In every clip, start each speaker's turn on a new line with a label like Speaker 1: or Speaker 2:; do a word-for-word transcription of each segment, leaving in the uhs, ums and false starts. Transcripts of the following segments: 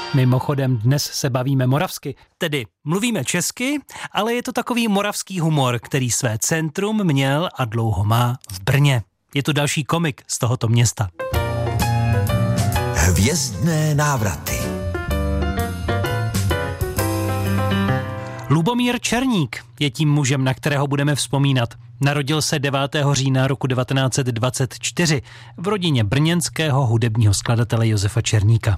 Speaker 1: Mimochodem dnes se bavíme moravsky, tedy mluvíme česky, ale je to takový moravský humor, který své centrum měl a dlouho má v Brně. Je to další komik z tohoto města.
Speaker 2: Hvězdné návraty.
Speaker 1: Lubomír Černík je tím mužem, na kterého budeme vzpomínat. Narodil se devátého října roku devatenáct set dvacet čtyři v rodině brněnského hudebního skladatele Josefa Černíka.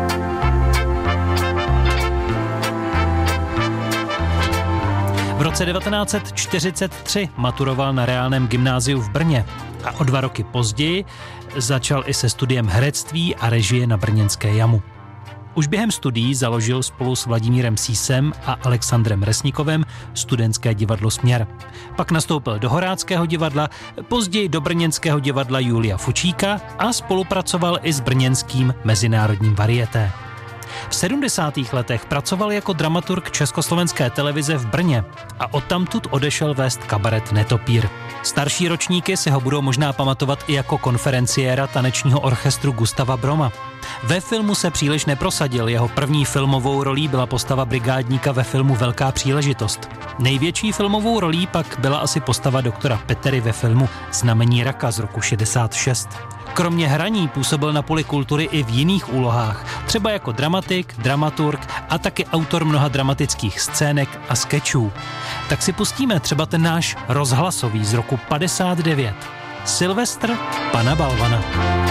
Speaker 1: V roce devatenáct set čtyřicet tři maturoval na reálném gymnáziu v Brně a o dva roky později začal i se studiem herectví a režie na brněnské Jamu. Už během studií založil spolu s Vladimírem Sísem a Alexandrem Resnikovem studentské divadlo Směr. Pak nastoupil do Horáckého divadla, později do brněnského divadla Julia Fučíka a spolupracoval i s brněnským mezinárodním varieté. V sedmdesátých letech pracoval jako dramaturg Československé televize v Brně a odtamtud odešel vést kabaret Netopír. Starší ročníky si ho budou možná pamatovat i jako konferenciéra tanečního orchestru Gustava Broma. Ve filmu se příliš neprosadil, jeho první filmovou rolí byla postava brigádníka ve filmu Velká příležitost. Největší filmovou rolí pak byla asi postava doktora Petery ve filmu Znamení raka z roku šedesát šest. Kromě hraní působil na poli kultury i v jiných úlohách, třeba jako dramatik, dramaturg a taky autor mnoha dramatických scének a skečů. Tak si pustíme třeba ten náš rozhlasový z roku padesát devět. Silvestr pana Balvana.